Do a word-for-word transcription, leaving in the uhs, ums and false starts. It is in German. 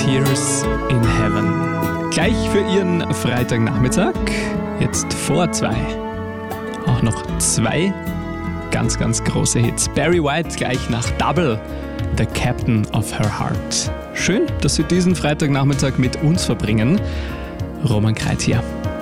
Tears in Heaven. Gleich für Ihren Freitagnachmittag, jetzt vor zwei, auch noch zwei ganz, ganz große Hits. Barry White gleich nach Double, The Captain of Her Heart. Schön, dass Sie diesen Freitagnachmittag mit uns verbringen. Roman Kreit hier.